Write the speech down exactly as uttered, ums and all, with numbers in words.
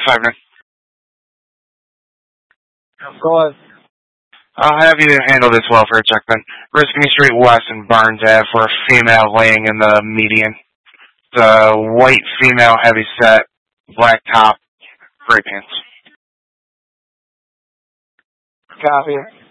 five nine. Go ahead. I'll have you handle this welfare check then. Risking Street West and Barnes Ave for a female laying in the median. The white female, heavy set, black top, gray pants. Copy.